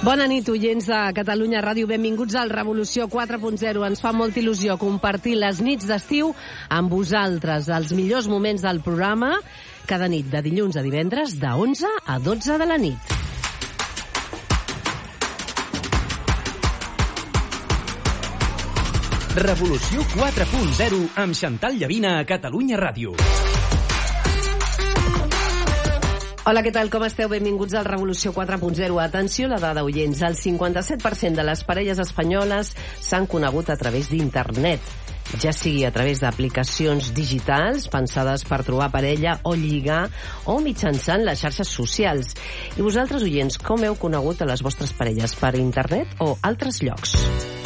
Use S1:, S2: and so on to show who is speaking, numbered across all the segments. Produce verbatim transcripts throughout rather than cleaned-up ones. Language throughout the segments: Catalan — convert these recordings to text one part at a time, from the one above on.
S1: Bona nit, oients de Catalunya Ràdio. Benvinguts al Revolució quatre punt zero. Ens fa molta il·lusió compartir les nits d'estiu amb vosaltres, els millors moments del programa, cada nit de dilluns a divendres, de onze a dotze de la nit.
S2: Revolució quatre punt zero amb Xantal Llavina a Catalunya Ràdio.
S1: Hola, què tal? Com esteu? Benvinguts al Revolució quatre punt zero. Atenció a la dada, oients. El cinquanta-set per cent de les parelles espanyoles s'han conegut a través d'internet, ja sigui a través d'aplicacions digitals pensades per trobar parella o lligar, o mitjançant les xarxes socials. I vosaltres, oients, com heu conegut a les vostres parelles? Per internet o altres llocs?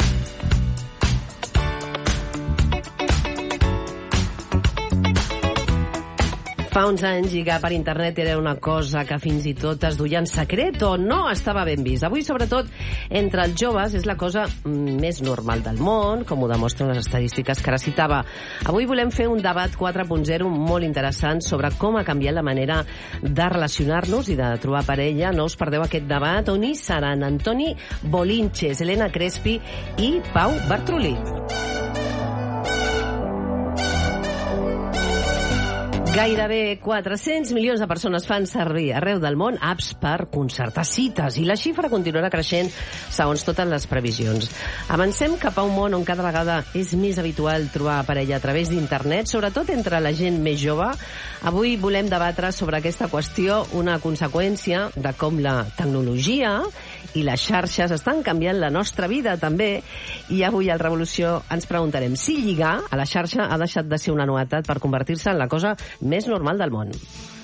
S1: Fa uns anys lligar per internet era una cosa que fins i tot es duia en secret o no estava ben vist. Avui, sobretot, entre els joves és la cosa més normal del món, com ho demostren les estadístiques que ara citava. Avui volem fer un debat quatre punt zero molt interessant sobre com ha canviat la manera de relacionar-nos i de trobar parella. No us perdeu aquest debat, on hi seran Antoni Bolinches, Elena Crespi i Pau Bartrolí. Gairebé quatre-cents milions de persones fan servir arreu del món apps per concertar cites i la xifra continuarà creixent segons totes les previsions. Avancem cap a un món on cada vegada és més habitual trobar parella a través d'internet, sobretot entre la gent més jove. Avui volem debatre sobre aquesta qüestió, una conseqüència de com la tecnologia i les xarxes estan canviant la nostra vida també, i avui al Revolució ens preguntarem si lligar a la xarxa ha deixat de ser una novetat per convertir-se en la cosa més normal del món.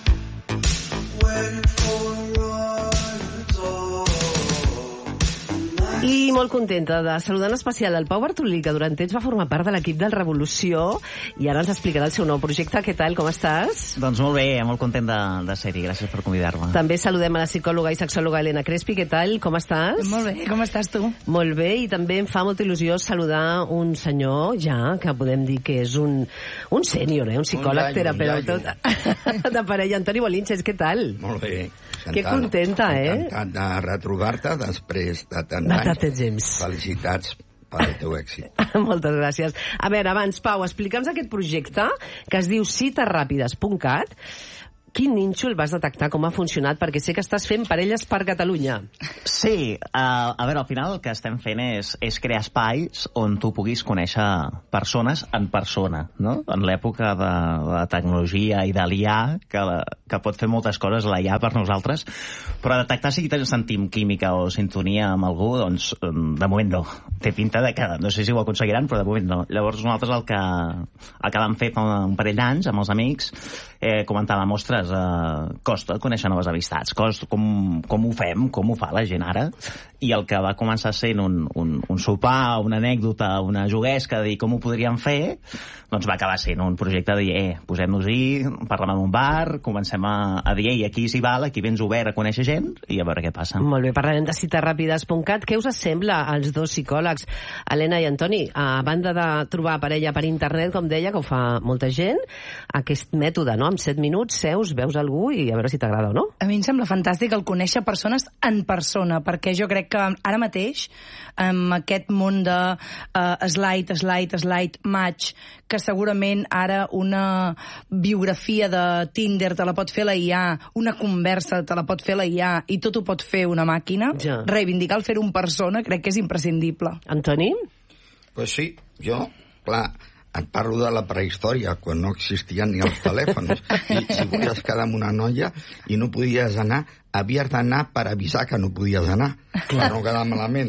S1: I molt contenta de saludar en especial el Pau Bartrolí, que durant temps va formar part de l'equip del Revolució i ara ens explicarà el seu nou projecte. Què tal, com estàs?
S3: Doncs molt bé, molt content de, de ser-hi. Gràcies per convidar-me.
S1: També saludem a la psicòloga i sexòloga Elena Crespi. Què tal, com estàs?
S4: Molt bé, com estàs tu?
S1: Molt bé, i també em fa molta il·lusió saludar un senyor, ja, que podem dir que és un, un sènior, eh? un psicòleg, un terapeuta de parella. Antoni Bolinches, què tal?
S5: Molt bé.
S1: Que contenta, eh?
S5: Encantat de retrobar-te després de tant
S1: de
S5: anys.
S1: Temps.
S5: Felicitats pel teu èxit.
S1: Moltes gràcies. A veure, abans, Pau, explica'ns aquest projecte que es diu cites ràpides punt cat. Quin nínxol vas detectar, com ha funcionat? Perquè sé que estàs fent parelles per Catalunya.
S3: Sí, uh, a veure, al final el que estem fent és, és crear espais on tu puguis conèixer persones en persona, no? En l'època de la tecnologia i de l'I A, que, que pot fer moltes coses la I A per nosaltres, però detectar si sentim química o sintonia amb algú, doncs de moment no. Té pinta de que, no sé si ho aconseguiran, però de moment no. Llavors nosaltres el que, el que vam fer fa un parell d'anys amb els amics, eh, comentàvem, ostres, Uh, costa conèixer noves amistats, costa, com, com ho fem, com ho fa la gent ara, i el que va començar sent un, un, un sopar, una anècdota, una juguesca de dir com ho podríem fer, doncs va acabar sent un projecte de dir, eh, posem-nos-hi, parlem en un bar, comencem a, a dir, ei, aquí s'hi val, aquí vens obert a conèixer gent, i a veure què passa.
S1: Molt bé, parlarem de cites ràpides punt cat. Què us sembla als dos psicòlegs, Helena i Antoni, a banda de trobar parella per internet, com deia, que ho fa molta gent, aquest mètode, no?, amb set minuts, seus, veus algú i a veure si t'agrada o no.
S4: A mi em sembla fantàstic el conèixer persones en persona, perquè jo crec que ara mateix, amb aquest món de uh, slide, slide, slide, match, que segurament ara una biografia de Tinder te la pot fer la I A, una conversa te la pot fer la I A i tot ho pot fer una màquina, ja. Reivindicar el fer-ho en persona crec que és imprescindible.
S1: Antoni?
S5: Pues sí, jo, clar, et parlo de la prehistòria, quan no existien ni els telèfons. I si volies quedar amb una noia i no podies anar, havies d'anar per avisar que no podies anar, per no quedar malament.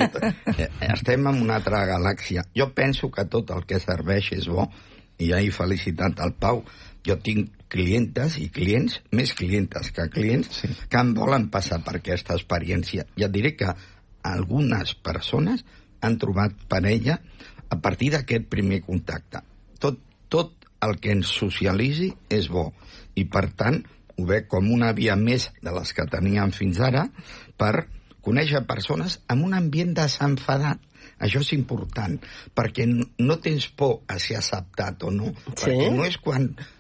S5: Estem en una altra galàxia. Jo penso que tot el que serveix és bo, i ja he felicitat al Pau. Jo tinc clientes i clients, més clientes que clients, sí, que em volen passar per aquesta experiència. Ja et diré que algunes persones han trobat parella a partir d'aquest primer contacte. Tot, tot el que ens socialitzi és bo, i per tant ho veig com una via més de les que teníem fins ara per conèixer persones en un ambient desenfadat. Això és important, perquè no tens por a ser acceptat o no. Sí? Perquè no és quan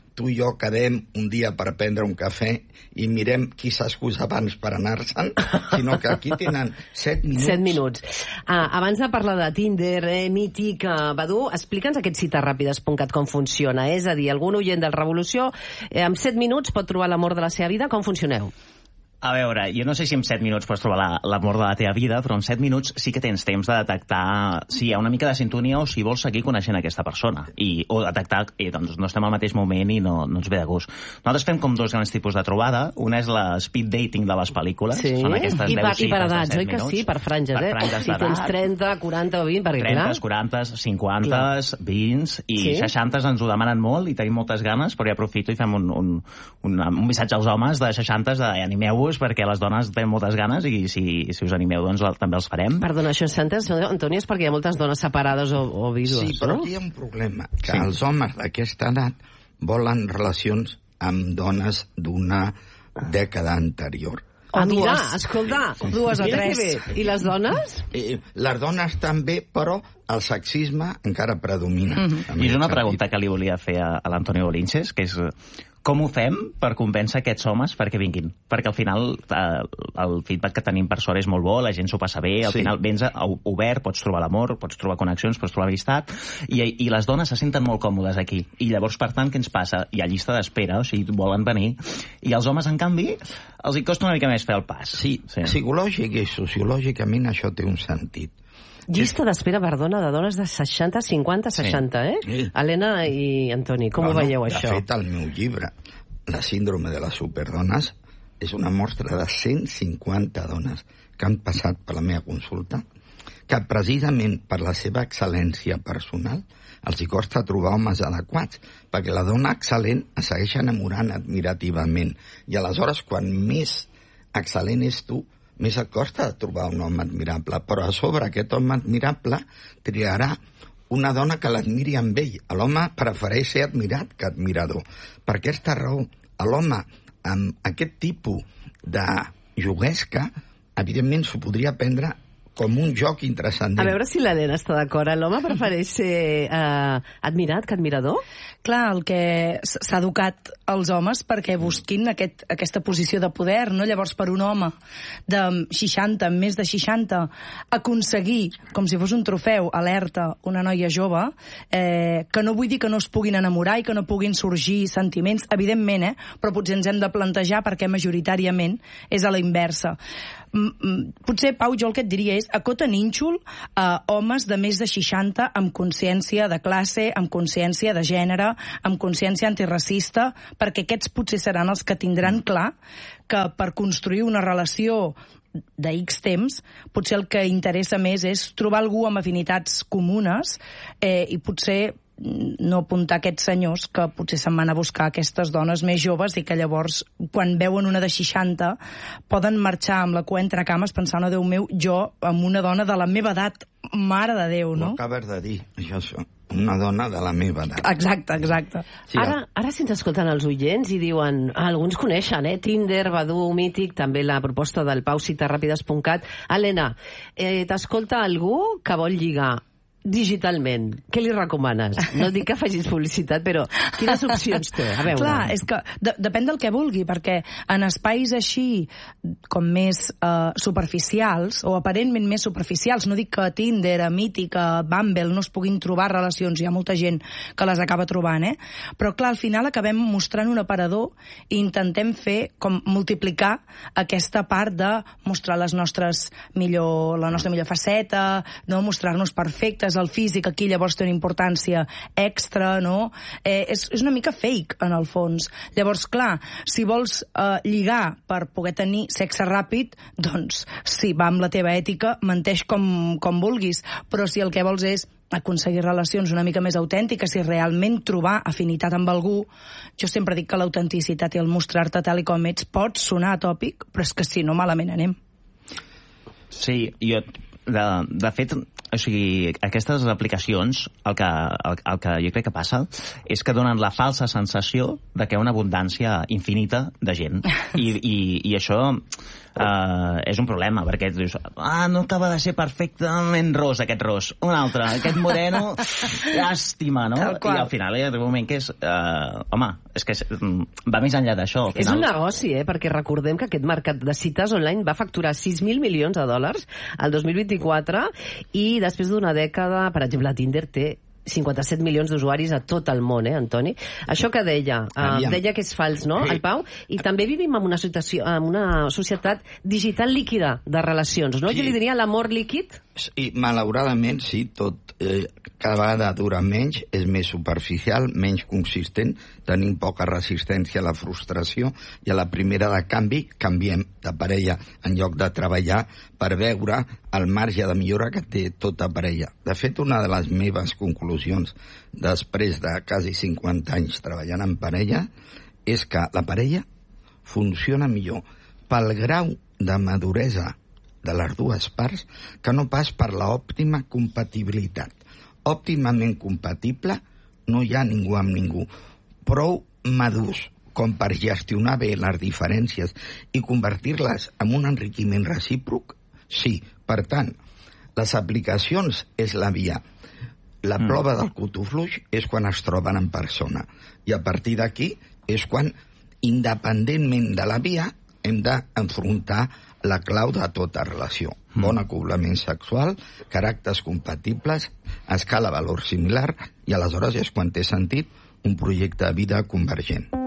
S5: tu i jo quedem un dia per prendre un cafè i mirem qui s'excusa abans per anar-se'n, sinó que aquí tenen set minuts.
S1: Set minuts. Ah, abans de parlar de Tinder, eh, Mític, eh, Badú, explica'ns aquest citaràpides punt cat com funciona. És a dir, algun oient del Revolució eh, en set minuts pot trobar l'amor de la seva vida. Com funcioneu?
S3: A veure, jo no sé si en set minuts pots trobar la- l'amor de la teva vida, però en set minuts sí que tens temps de detectar si hi ha una mica de sintonia o si vols seguir coneixent aquesta persona. I, o detectar que doncs, no estem al mateix moment i no, no ens ve de gust. Nosaltres fem com dos grans tipus de trobada. Una és la speed dating de les pel·lícules.
S1: Sí.
S3: Són aquestes
S1: I
S3: deu
S1: per, i per
S3: cites de
S1: edats,
S3: set
S1: oi que
S3: minuts.
S1: sí? Per franges,
S3: Per
S1: eh?
S3: franges
S1: Si tens
S3: d'edat.
S1: trenta, quaranta o vint, perquè
S3: trenta,
S1: clar...
S3: quaranta, cinquanta, vint i
S1: Sí?
S3: seixanta ens ho demanen molt i tenim moltes ganes, però ja aprofito i fem un, un, un, un missatge als homes de seixanta de animeu-vos perquè les dones tenen moltes ganes i si, si us animeu doncs també els farem.
S1: Perdona, això és Santes, Antoni, és perquè hi ha moltes dones separades o, o vídues,
S5: Sí, però
S1: no?
S5: aquí hi ha un problema, que
S3: Sí.
S5: els homes d'aquesta edat volen relacions amb dones d'una dècada anterior.
S1: Ah,
S4: O
S1: mira,
S4: dues.
S1: escolta,
S4: Dues o
S1: mira
S4: tres.
S1: que bé. I les dones?
S5: Eh, les dones també, però el sexisme encara predomina.
S3: I és una pregunta que li volia fer a, a l'Antonio Bolinches, que és com ho fem per convèncer aquests homes perquè vinguin? Perquè al final eh, el feedback que tenim per sort és molt bo, la gent s'ho passa bé, al
S5: Sí.
S3: final vens a- obert, pots trobar l'amor, pots trobar connexions, pots trobar amistat, i, i les dones se senten molt còmodes aquí. I llavors, per tant, què ens passa? Hi ha llista d'espera, o sigui, volen venir, i els homes, en canvi, els hi costa una mica més fer el pas.
S5: Sí, sí. Psicològic i sociològicament això té un sentit.
S1: Llista d'espera, perdona, de dones de seixanta, cinquanta, seixanta, eh?
S5: Sí.
S1: Helena i Antoni, com ho veieu,
S5: de
S1: això?
S5: De fet, el meu llibre, La síndrome de les superdones, és una mostra de cent cinquanta dones que han passat per la meva consulta, que precisament per la seva excel·lència personal els hi costa trobar homes adequats, perquè la dona excel·lent es segueix enamorant admirativament. I aleshores, quan més excel·lent és tu, més et costa trobar un home admirable. Però a sobre aquest home admirable triarà una dona que l'admiri amb ell. L'home prefereix ser admirat que admirador. Per aquesta raó, l'home amb aquest tipus de juguesca, evidentment s'ho podria prendre com un joc interessant.
S1: A veure si l'Helena està d'acord. L'home prefereix ser eh, admirat que admirador?
S4: Clar, el que s- s'ha educat els homes perquè busquin aquest, aquesta posició de poder, no? Llavors, per un home de seixanta, més de seixanta, aconseguir, com si fos un trofeu, alerta, una noia jove, eh, que no vull dir que no es puguin enamorar i que no puguin sorgir sentiments, evidentment, eh? Però potser ens hem de plantejar perquè majoritàriament és a la inversa. Mm, mm, potser, Pau, jo el que et diria és acota nínxol a homes de més de seixanta amb consciència de classe, amb consciència de gènere, amb consciència antiracista, perquè aquests potser seran els que tindran clar que per construir una relació de X temps, potser el que interessa més és trobar algú amb afinitats comunes eh, i potser no apuntar aquests senyors que potser se'n van a buscar aquestes dones més joves i que llavors, quan veuen una de seixanta, poden marxar amb la cua entre cames pensant, oh, Déu meu, jo amb una dona de la meva edat, mare de Déu, no?
S5: Ho acabes de dir, això és una dona de la meva edat.
S4: Exacte, exacte.
S5: Sí,
S1: Ara, ara si ens escolten els oients i diuen, ah, alguns coneixen, eh? Tinder, Badoo, Mític, també la proposta del Pau citaràpides punt cat. Helena, eh, t'escolta algú que vol lligar digitalment, què li recomanes? No dic que facis publicitat, però quines opcions té? A veure.
S4: Clar, és que de, depèn del que vulgui, perquè en espais així com més eh, superficials, o aparentment més superficials, no dic que a Tinder, a Mític, a Bumble no es puguin trobar relacions, hi ha molta gent que les acaba trobant, eh? Però clar, al final acabem mostrant un aparador i intentem fer com multiplicar aquesta part de mostrar les nostres millor, la nostra millor faceta, no mostrar-nos perfectes, el físic aquí llavors té una importància extra, no? Eh, és, és una mica fake, en el fons. Llavors, clar, si vols eh, lligar per poder tenir sexe ràpid, doncs sí, va amb la teva ètica, menteix com, com vulguis, però si el que vols és aconseguir relacions una mica més autèntiques i realment trobar afinitat amb algú, jo sempre dic que l'autenticitat i el mostrar-te tal i com ets pot sonar atòpic, però és que si no, malament anem.
S3: Sí, jo, de, de fet, o sigui, aquestes aplicacions, el que, el, el que jo crec que passa és que donen la falsa sensació de que hi ha una abundància infinita de gent. I, i, i això eh, és un problema, perquè dius, ah, no acaba de ser perfectament ros, aquest ros. Un altre, aquest moreno, llàstima, no?
S4: Tal qual.
S3: I al final hi ha un moment que és, eh, home, és que va més enllà d'això. Al
S1: És
S3: final...
S1: un negoci, eh? Perquè recordem que aquest mercat de cites online va facturar sis mil milions de dòlars el dos mil vint-i-quatre i després d'una dècada, per exemple, Tinder té cinquanta-set milions d'usuaris a tot el món, eh, Antoni? Això que deia, uh, deia que és fals, no, el Pau? I també vivim en una, situació, en una societat digital líquida de relacions, no? Sí. Jo li diria l'amor líquid.
S5: I malauradament, sí, tot eh, cada vegada dura menys, és més superficial, menys consistent, tenim poca resistència a la frustració i a la primera de canvi canviem de parella en lloc de treballar per veure el marge de millora que té tota parella. De fet, una de les meves conclusions després de quasi cinquanta anys treballant en parella és que la parella funciona millor pel grau de maduresa de les dues parts que no pas per l'òptima compatibilitat. Òptimament compatible no hi ha ningú amb ningú. Prou madurs com per gestionar bé les diferències i convertir-les en un enriquiment recíproc? Sí. Per tant, les aplicacions és la via. La prova del cotofluix és quan es troben en persona. I a partir d'aquí és quan, independentment de la via, hem d'enfrontar la clau de tota relació. Bon acoblament sexual, caràcters compatibles, escala valor similar, i aleshores és quan té sentit un projecte de vida convergent.